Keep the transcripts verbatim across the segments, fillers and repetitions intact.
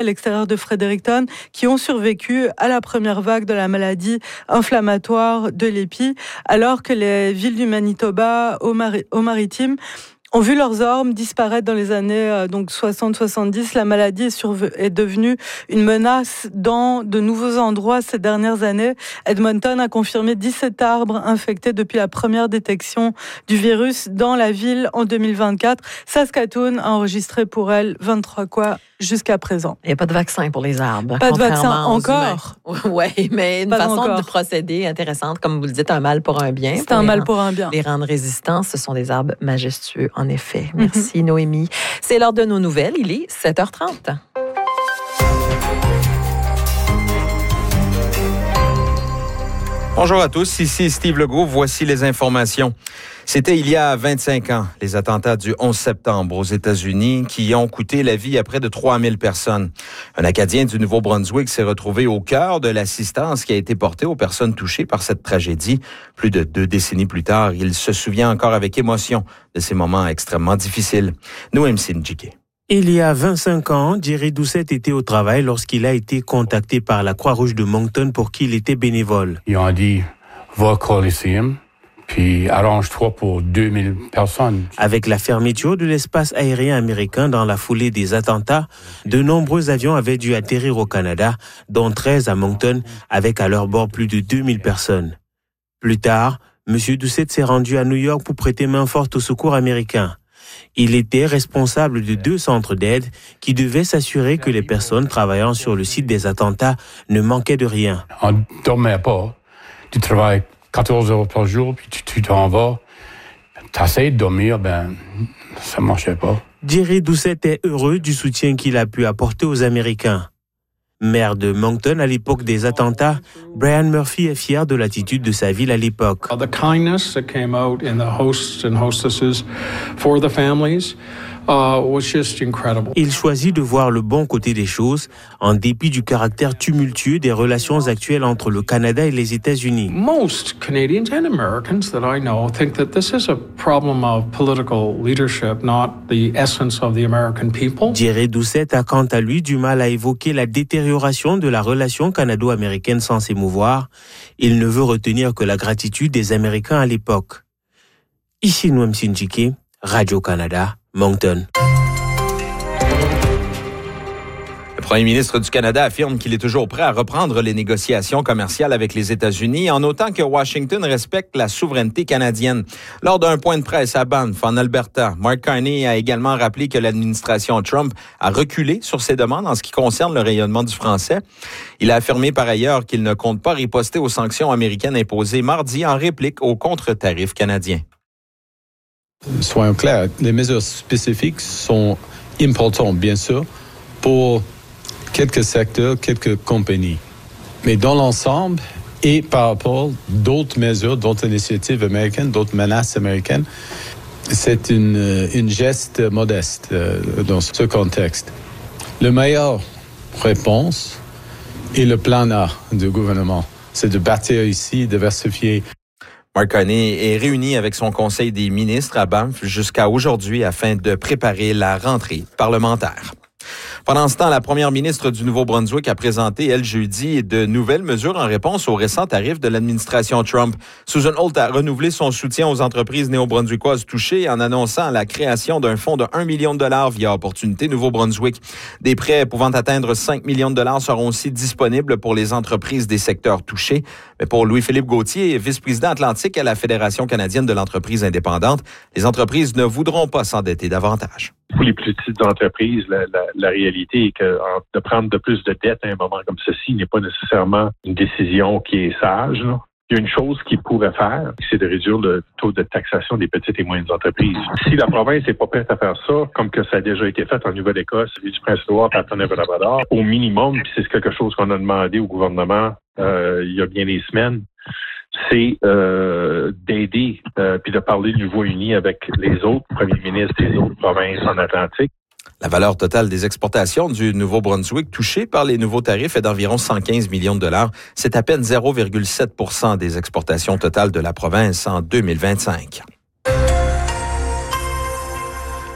l'extérieur de Fredericton qui ont survécu à la première vague de la maladie inflammatoire de l'épi, alors que les villes du Manitoba au, mari- au maritime ont vu leurs ormes disparaître dans les années euh, donc soixante soixante-dix. La maladie est, surve- est devenue une menace dans de nouveaux endroits ces dernières années. Edmonton a confirmé dix-sept arbres infectés depuis la première détection du virus dans la ville en deux mille vingt-quatre. Saskatoon a enregistré pour elle vingt-trois cas jusqu'à présent. Il n'y a pas de vaccin pour les arbres. Pas de vaccin encore. Oui, mais une pas façon encore. de procéder intéressante. Comme vous le dites, un mal pour un bien. C'est un mal pour un bien. Les rendre résistants, ce sont des arbres majestueux, en effet. Merci, mm-hmm. Noémie. C'est l'heure de nos nouvelles. Il est sept heures trente. Bonjour à tous, ici Steve Legault. Voici les informations. C'était il y a vingt-cinq ans, les attentats du onze septembre aux États-Unis qui ont coûté la vie à près de trois mille personnes. Un Acadien du Nouveau-Brunswick s'est retrouvé au cœur de l'assistance qui a été portée aux personnes touchées par cette tragédie. Plus de deux décennies plus tard, il se souvient encore avec émotion de ces moments extrêmement difficiles. Noémie Sinjike. Il y a vingt-cinq ans, Jerry Doucette était au travail lorsqu'il a été contacté par la Croix-Rouge de Moncton pour qui il était bénévole. Ils ont dit, va au Coliseum, puis arrange-toi pour deux mille personnes. Avec la fermeture de l'espace aérien américain dans la foulée des attentats, de nombreux avions avaient dû atterrir au Canada, dont treize à Moncton, avec à leur bord plus de deux mille personnes. Plus tard, M. Doucette s'est rendu à New York pour prêter main forte au secours américain. Il était responsable de deux centres d'aide qui devaient s'assurer que les personnes travaillant sur le site des attentats ne manquaient de rien. On ne dormait pas. Tu travailles quatorze heures par jour, puis tu, tu t'en vas. Tu essaies de dormir, ben, ça ne marchait pas. Jerry Doucette est heureux du soutien qu'il a pu apporter aux Américains. Maire de Moncton à l'époque des attentats, Brian Murphy est fier de l'attitude de sa ville à l'époque. The kindness that came out in the hosts and hostesses for the families uh, was just incredible. Il choisit de voir le bon côté des choses, en dépit du caractère tumultueux des relations actuelles entre le Canada et les États-Unis. Most Canadians and Americans that I know think that this is a problem of political leadership, not the essence of the American people. Jerry Doucette a quant à lui du mal à évoquer la détérioration de la relation canado-américaine sans s'émouvoir. Il ne veut retenir que la gratitude des Américains à l'époque. Ici Noam Sinjike, Radio-Canada, Moncton. Le premier ministre du Canada affirme qu'il est toujours prêt à reprendre les négociations commerciales avec les États-Unis en autant que Washington respecte la souveraineté canadienne. Lors d'un point de presse à Banff, en Alberta, Mark Carney a également rappelé que l'administration Trump a reculé sur ses demandes en ce qui concerne le rayonnement du français. Il a affirmé par ailleurs qu'il ne compte pas riposter aux sanctions américaines imposées mardi en réplique aux contre-tarifs canadiens. Soyons clairs, les mesures spécifiques sont importantes, bien sûr, pour quelques secteurs, quelques compagnies. Mais dans l'ensemble, et par rapport à d'autres mesures, d'autres initiatives américaines, d'autres menaces américaines, c'est une, une geste modeste euh, dans ce contexte. La meilleure réponse est le plan A du gouvernement. C'est de bâtir ici, diversifier. Mark Carney est réuni avec son conseil des ministres à Banff jusqu'à aujourd'hui afin de préparer la rentrée parlementaire. Pendant ce temps, la première ministre du Nouveau-Brunswick a présenté, elle, jeudi, de nouvelles mesures en réponse aux récents tarifs de l'administration Trump. Susan Holt a renouvelé son soutien aux entreprises néo-brunswickoises touchées en annonçant la création d'un fonds de un million de dollars via Opportunité Nouveau-Brunswick. Des prêts pouvant atteindre cinq millions de dollars seront aussi disponibles pour les entreprises des secteurs touchés. Mais pour Louis-Philippe Gauthier, vice-président atlantique à la Fédération canadienne de l'entreprise indépendante, les entreprises ne voudront pas s'endetter davantage. Pour les plus petites entreprises, la, la, la réalité est que de prendre de plus de dettes à un moment comme ceci n'est pas nécessairement une décision qui est sage, là. Il y a une chose qu'ils pourraient faire, c'est de réduire le taux de taxation des petites et moyennes entreprises. Si la province n'est pas prête à faire ça, comme que ça a déjà été fait en Nouvelle-Écosse, l'île du Prince-Édouard, à Tonnerre-Labrador, au minimum, puis c'est quelque chose qu'on a demandé au gouvernement euh, il y a bien des semaines, c'est euh, d'aider euh, puis de parler d'une voix unie avec les autres premiers ministres des autres provinces en Atlantique. La valeur totale des exportations du Nouveau-Brunswick touchée par les nouveaux tarifs est d'environ cent quinze millions de dollars. C'est à peine zéro virgule sept pour cent des exportations totales de la province en deux mille vingt-cinq.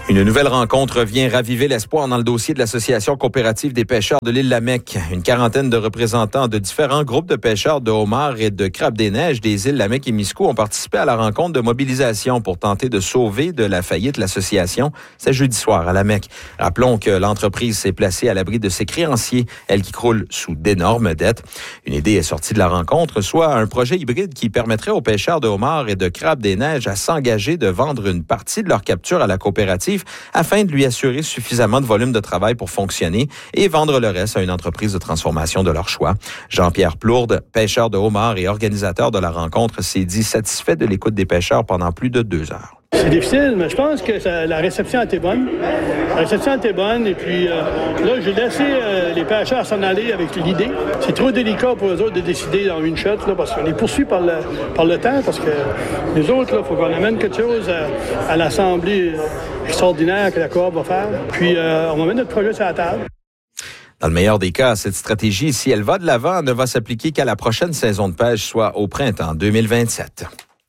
Une nouvelle rencontre vient raviver l'espoir dans le dossier de l'Association coopérative des pêcheurs de l'île Lamec. Une quarantaine de représentants de différents groupes de pêcheurs de homards et de crabes des neiges des îles Lamec et Miscou ont participé à la rencontre de mobilisation pour tenter de sauver de la faillite l'association. C'est jeudi soir à Lamec. Rappelons que l'entreprise s'est placée à l'abri de ses créanciers, elle qui croule sous d'énormes dettes. Une idée est sortie de la rencontre, soit un projet hybride qui permettrait aux pêcheurs de homards et de crabes des neiges à s'engager de vendre une partie de leur capture à la coopérative afin de lui assurer suffisamment de volume de travail pour fonctionner et vendre le reste à une entreprise de transformation de leur choix. Jean-Pierre Plourde, pêcheur de homards et organisateur de la rencontre, s'est dit satisfait de l'écoute des pêcheurs pendant plus de deux heures. C'est difficile, mais je pense que ça, la réception a été bonne. La réception a été bonne et puis euh, là, j'ai laissé euh, les pêcheurs s'en aller avec l'idée. C'est trop délicat pour eux autres de décider dans une shot là, parce qu'on est poursuivis par le, par le temps, parce que les autres, il faut qu'on amène quelque chose à, à l'assemblée extraordinaire que la Coop va faire. Puis euh, on va mettre notre projet sur la table. Dans le meilleur des cas, cette stratégie, si elle va de l'avant, ne va s'appliquer qu'à la prochaine saison de pêche, soit au printemps deux mille vingt-sept.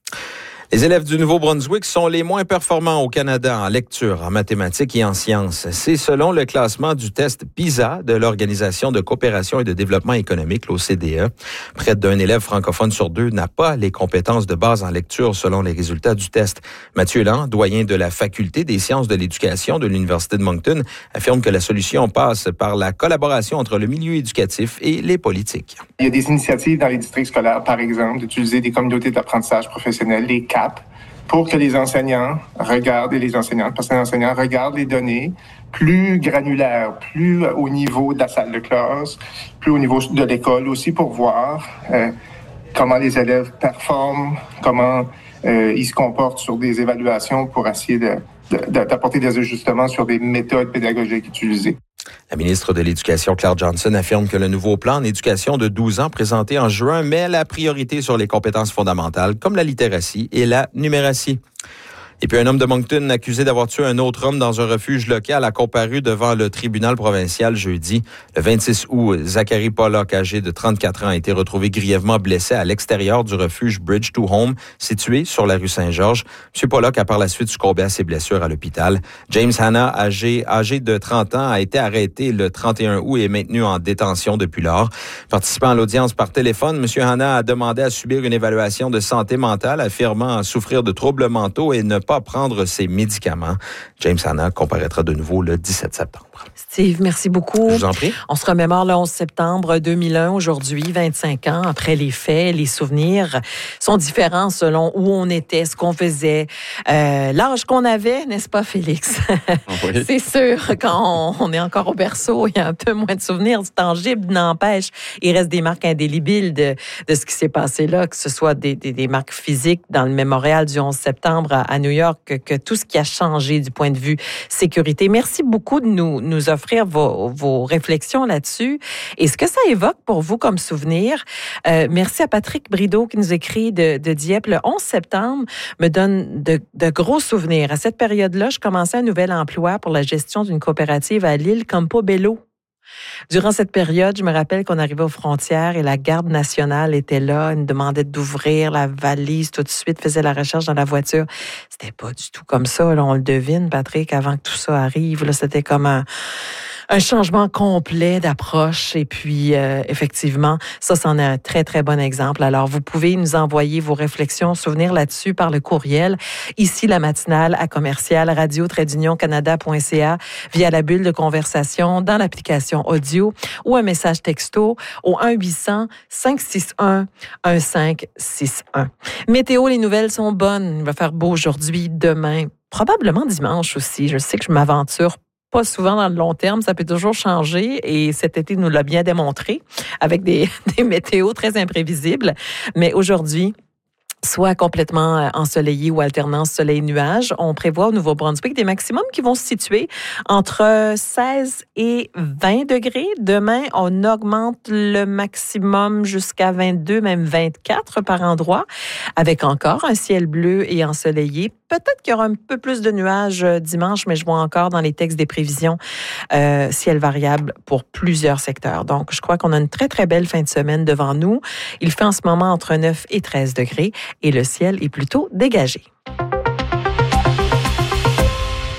Les élèves du Nouveau-Brunswick sont les moins performants au Canada en lecture, en mathématiques et en sciences. C'est selon le classement du test PISA de l'Organisation de coopération et de développement économique, l'O C D E. Près d'un élève francophone sur deux n'a pas les compétences de base en lecture selon les résultats du test. Mathieu Land, doyen de la Faculté des sciences de l'éducation de l'Université de Moncton, affirme que la solution passe par la collaboration entre le milieu éducatif et les politiques. Il y a des initiatives dans les districts scolaires, par exemple, d'utiliser des communautés d'apprentissage professionnel, les C A P, pour que les enseignants regardent, et les enseignantes, parce que les enseignants regardent les données plus granulaires, plus au niveau de la salle de classe, plus au niveau de l'école aussi, pour voir euh, comment les élèves performent, comment euh, ils se comportent sur des évaluations pour essayer de, de, d'apporter des ajustements sur des méthodes pédagogiques utilisées. La ministre de l'Éducation, Claire Johnson, affirme que le nouveau plan d'éducation de douze ans présenté en juin met la priorité sur les compétences fondamentales comme la littératie et la numératie. Et puis un homme de Moncton accusé d'avoir tué un autre homme dans un refuge local a comparu devant le tribunal provincial jeudi. Le vingt-six août, Zachary Pollock, âgé de trente-quatre ans, a été retrouvé grièvement blessé à l'extérieur du refuge Bridge to Home, situé sur la rue Saint-Georges. M. Pollock a par la suite succombé à ses blessures à l'hôpital. James Hanna, âgé, âgé de trente ans, a été arrêté le trente et un août et est maintenu en détention depuis lors. Participant à l'audience par téléphone, M. Hanna a demandé à subir une évaluation de santé mentale, affirmant souffrir de troubles mentaux et ne pas prendre ses médicaments. James Hanna comparaîtra de nouveau le dix-sept septembre. Steve, merci beaucoup. Je vous en prie. On se remémore le onze septembre deux mille un, aujourd'hui, vingt-cinq ans après les faits. Les souvenirs sont différents selon où on était, ce qu'on faisait, euh, l'âge qu'on avait, n'est-ce pas, Félix? Oui. C'est sûr, quand on, on est encore au berceau, il y a un peu moins de souvenirs tangibles, n'empêche. Il reste des marques indélébiles de, de ce qui s'est passé là, que ce soit des, des, des marques physiques dans le mémorial du onze septembre à, à New York, que, que tout ce qui a changé du point de vue sécurité. Merci beaucoup de nous, nous offrir vos, vos réflexions là-dessus et ce que ça évoque pour vous comme souvenir. Euh, merci à Patrick Brideau qui nous écrit de, de Dieppe. Le onze septembre me donne de, de gros souvenirs. À cette période-là, je commençais un nouvel emploi pour la gestion d'une coopérative à l'île Campobello. Durant cette période, je me rappelle qu'on arrivait aux frontières et la garde nationale était là. Elle nous demandait d'ouvrir la valise tout de suite, faisait la recherche dans la voiture. C'était pas du tout comme ça. Là, on le devine, Patrick, avant que tout ça arrive. Là, c'était comme un... un changement complet d'approche et puis euh, effectivement, ça, c'en est un très, très bon exemple. Alors, vous pouvez nous envoyer vos réflexions, souvenirs là-dessus par le courriel. Ici, la matinale à commercial radio tiret union canada point c a via la bulle de conversation dans l'application audio ou un message texto au un huit cents cinq six un un cinq six un. Météo, les nouvelles sont bonnes. Il va faire beau aujourd'hui, demain, probablement dimanche aussi. Je sais que je m'aventure pas souvent dans le long terme, ça peut toujours changer et cet été nous l'a bien démontré avec des, des météos très imprévisibles. Mais aujourd'hui, soit complètement ensoleillé ou alternance soleil-nuage. On prévoit au Nouveau-Brunswick des maximums qui vont se situer entre seize et vingt degrés. Demain, on augmente le maximum jusqu'à vingt-deux, même vingt-quatre par endroit, avec encore un ciel bleu et ensoleillé. Peut-être qu'il y aura un peu plus de nuages dimanche, mais je vois encore dans les textes des prévisions euh, ciel variable pour plusieurs secteurs. Donc, je crois qu'on a une très, très belle fin de semaine devant nous. Il fait en ce moment entre neuf et treize degrés et le ciel est plutôt dégagé.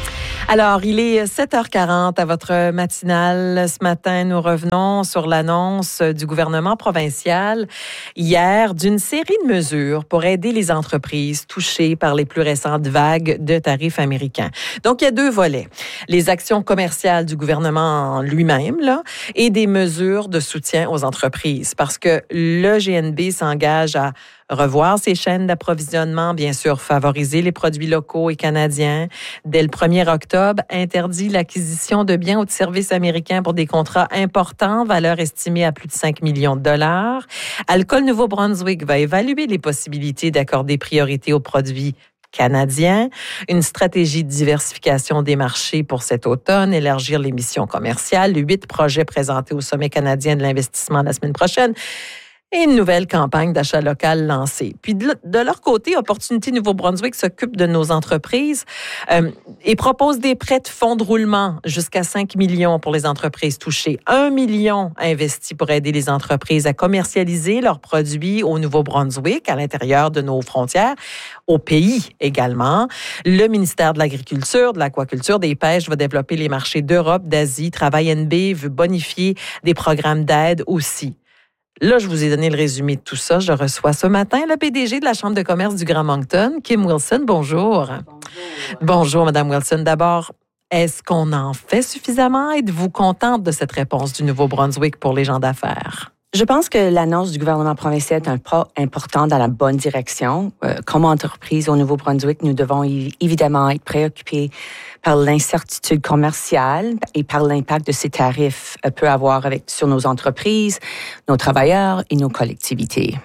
Alors, il est sept heures quarante à votre matinale. Ce matin, nous revenons sur l'annonce du gouvernement provincial hier d'une série de mesures pour aider les entreprises touchées par les plus récentes vagues de tarifs américains. Donc, il y a deux volets. Les actions commerciales du gouvernement lui-même, là, et des mesures de soutien aux entreprises. Parce que le G N B s'engage à revoir ses chaînes d'approvisionnement, bien sûr, favoriser les produits locaux et canadiens. Dès le premier octobre, interdit l'acquisition de biens ou de services américains pour des contrats importants, valeur estimée à plus de cinq millions de dollars. Alcool Nouveau-Brunswick va évaluer les possibilités d'accorder priorité aux produits canadiens, une stratégie de diversification des marchés pour cet automne, élargir les missions commerciales, huit projets présentés au Sommet canadien de l'investissement la semaine prochaine, et une nouvelle campagne d'achat local lancée. Puis de, de leur côté, Opportunité Nouveau-Brunswick s'occupe de nos entreprises euh, et propose des prêts de fonds de roulement jusqu'à cinq millions pour les entreprises touchées. un million investis pour aider les entreprises à commercialiser leurs produits au Nouveau-Brunswick, à l'intérieur de nos frontières, au pays également. Le ministère de l'Agriculture, de l'Aquaculture, des Pêches va développer les marchés d'Europe, d'Asie. Travail N B veut bonifier des programmes d'aide aussi. Là, je vous ai donné le résumé de tout ça. Je reçois ce matin le P D G de la Chambre de commerce du Grand Moncton, Kim Wilson. Bonjour. Bonjour. Bonjour, Madame Wilson. D'abord, est-ce qu'on en fait suffisamment? Êtes-vous contente de cette réponse du Nouveau-Brunswick pour les gens d'affaires? Je pense que l'annonce du gouvernement provincial est un pas important dans la bonne direction. Euh, comme entreprise au Nouveau-Brunswick, nous devons évidemment être préoccupés par l'incertitude commerciale et par l'impact de ces tarifs euh, peut avoir avec, sur nos entreprises, nos travailleurs et nos collectivités.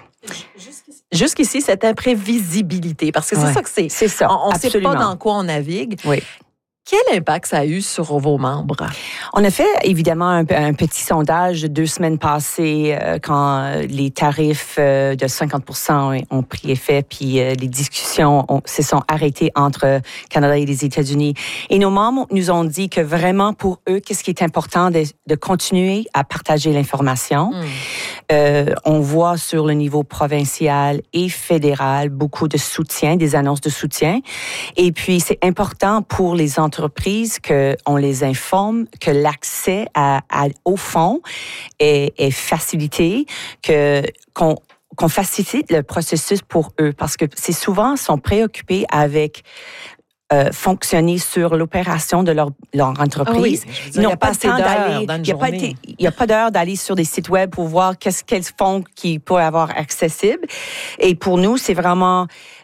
Jusqu'ici, cette imprévisibilité, parce que c'est ouais, ça que c'est. C'est ça, On ne sait pas dans quoi on navigue. Oui. Quel impact ça a eu sur vos membres? On a fait évidemment un, un petit sondage deux semaines passées euh, quand les tarifs euh, de cinquante pour cent ont pris effet, puis euh, les discussions ont, se sont arrêtées entre Canada et les États-Unis. Et nos membres nous ont dit que vraiment pour eux, qu'est-ce qui est important de, de continuer à partager l'information. Mm. Euh, on voit sur le niveau provincial et fédéral beaucoup de soutien, des annonces de soutien. Et puis c'est important pour les entreprises entreprises qu'on les informe que l'accès à, à, au fonds est, est facilité, que, qu'on, qu'on facilite le processus pour eux, parce que c'est souvent, ils sont préoccupés avec Euh, fonctionner sur l'opération de leur, leur entreprise. Ah oui, ils n'ont pas de temps d'aller. Il n'y a pas d'heure d'aller sur des sites web pour voir qu'est-ce quels fonds qui pourraient avoir accessible. Et pour nous, c'est vraiment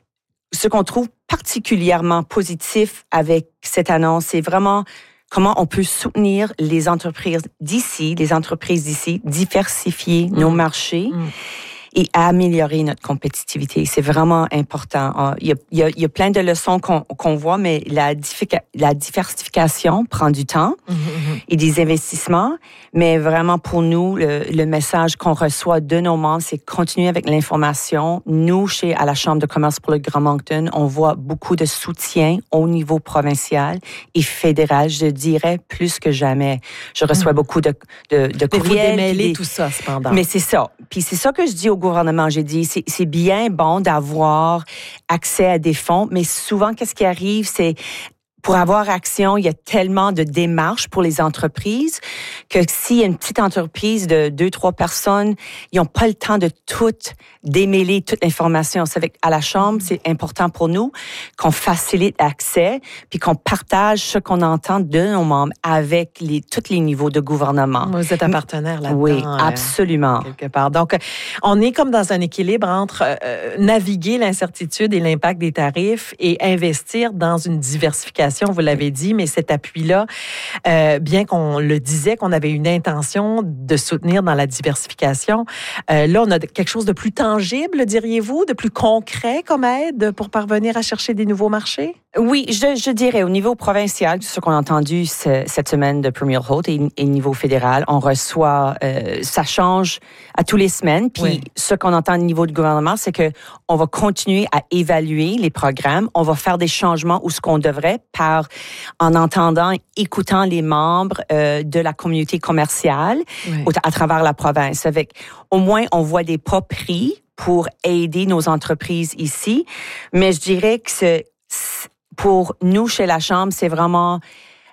ce qu'on trouve particulièrement positif avec cette annonce, c'est vraiment comment on peut soutenir les entreprises d'ici, les entreprises d'ici, diversifier mmh. nos marchés. Mmh. et améliorer notre compétitivité. C'est vraiment important. Il y a, il y a, il y a plein de leçons qu'on, qu'on voit, mais la, la diversification prend du temps mm-hmm. et des investissements. Mais vraiment, pour nous, le, le message qu'on reçoit de nos membres, c'est continuer avec l'information. Nous, chez à la Chambre de commerce pour le Grand Moncton, on voit beaucoup de soutien au niveau provincial et fédéral, je dirais, plus que jamais. Je reçois mm-hmm. beaucoup de, de, de courriels. Mais vous démêlez tout ça, cependant. Mais c'est ça. Puis c'est ça que je dis au gouvernement. J'ai dit, c'est, c'est bien bon d'avoir accès à des fonds, mais souvent, qu'est-ce qui arrive, c'est pour avoir action, il y a tellement de démarches pour les entreprises que s'il y a une petite entreprise de deux, trois personnes, ils n'ont pas le temps de tout démêler toute l'information. C'est avec, à la Chambre, c'est important pour nous qu'on facilite l'accès puis qu'on partage ce qu'on entend de nos membres avec les, tous les niveaux de gouvernement. Vous êtes un partenaire là-dedans. Oui, absolument. Euh, quelque part. Donc, on est comme dans un équilibre entre euh, naviguer l'incertitude et l'impact des tarifs et investir dans une diversification. Vous l'avez dit, mais cet appui-là, euh, bien qu'on le disait, qu'on avait une intention de soutenir dans la diversification, euh, là, on a quelque chose de plus tangible, diriez-vous, de plus concret comme aide pour parvenir à chercher des nouveaux marchés? Oui, je, je dirais au niveau provincial, ce qu'on a entendu ce, cette semaine de Premier Holt et, et au niveau fédéral, on reçoit, euh, ça change à tous les semaines. Puis oui. ce qu'on entend au niveau du gouvernement, c'est que on va continuer à évaluer les programmes, on va faire des changements où ce qu'on devrait par en entendant, écoutant les membres euh, de la communauté commerciale oui. à travers la province. Avec au moins on voit des pas pris pour aider nos entreprises ici, mais je dirais que c'est pour nous, chez la Chambre, c'est vraiment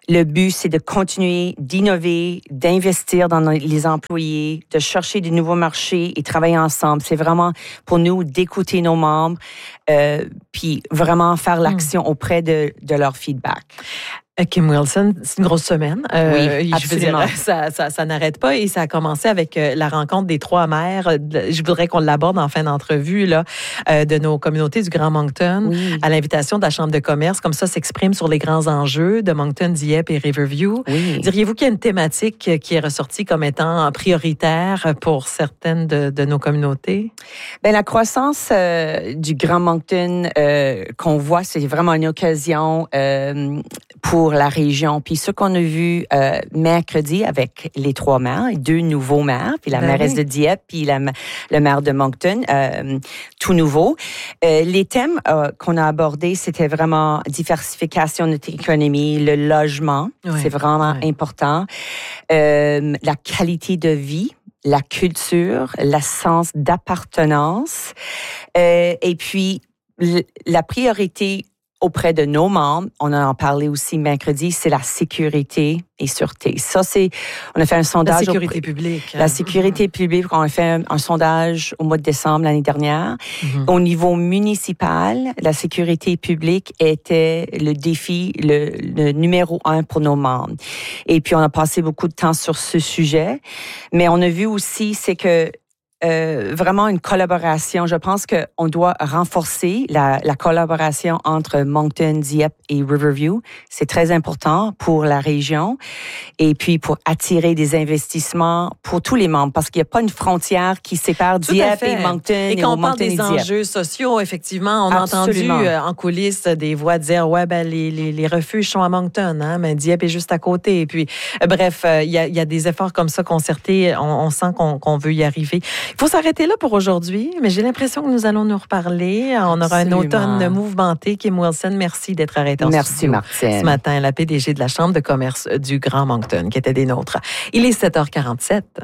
Le but, c'est de continuer d'innover, d'investir dans les employés, de chercher de nouveaux marchés et travailler ensemble. C'est vraiment pour nous d'écouter nos membres, euh, puis vraiment faire l'action auprès de, de leur feedback. Kim Wilson, c'est une grosse semaine. Euh, oui, je veux dire, ça, ça, ça n'arrête pas et ça a commencé avec euh, la rencontre des trois maires. Je voudrais qu'on l'aborde en fin d'entrevue là, euh, de nos communautés du Grand Moncton, oui. à l'invitation de la Chambre de commerce. Comme ça, s'exprime sur les grands enjeux de Moncton, Dieppe et Riverview. Oui. Diriez-vous qu'il y a une thématique qui est ressortie comme étant prioritaire pour certaines de, de nos communautés? Bien, la croissance euh, du Grand Moncton euh, qu'on voit, c'est vraiment une occasion euh, pour la région. Puis ce qu'on a vu euh, mercredi avec les trois maires, deux nouveaux maires, puis la ben mairesse oui. de Dieppe, puis la, le maire de Moncton, euh, tout nouveau. Euh, les thèmes euh, qu'on a abordés, c'était vraiment diversification de notre économie, le logement, oui. c'est vraiment oui. important, euh, la qualité de vie, la culture, la sens d'appartenance, euh, et puis l- la priorité auprès de nos membres, on en a parlé aussi mercredi, c'est la sécurité et sûreté. Ça, c'est, on a fait un sondage. La sécurité au, publique. La sécurité publique, on a fait un, un sondage au mois de décembre l'année dernière. Mm-hmm. Au niveau municipal, la sécurité publique était le défi, le, le numéro un pour nos membres. Et puis, on a passé beaucoup de temps sur ce sujet. Mais on a vu aussi, c'est que Euh, vraiment une collaboration. Je pense qu'on doit renforcer la, la collaboration entre Moncton, Dieppe et Riverview. C'est très important pour la région et puis pour attirer des investissements pour tous les membres parce qu'il n'y a pas une frontière qui sépare Tout Dieppe et Moncton. Et quand et on parle Moncton des et enjeux sociaux, effectivement, on Absolument. a entendu euh, en coulisses des voix dire ouais ben les, les, les refuges sont à Moncton, hein, mais Dieppe est juste à côté. Et puis euh, bref, il euh, y, a, y a des efforts comme ça concertés. On, on sent qu'on, qu'on veut y arriver. Il faut s'arrêter là pour aujourd'hui, mais j'ai l'impression que nous allons nous reparler. On aura Absolument. un automne mouvementé. Kim Wilson, merci d'être arrêtée en Merci, studio Martine. Ce matin, la P D G de la Chambre de commerce du Grand Moncton, qui était des nôtres. Il est sept heures quarante-sept.